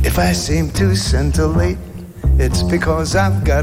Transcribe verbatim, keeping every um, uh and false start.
If I seem to scintillate, it's because I've got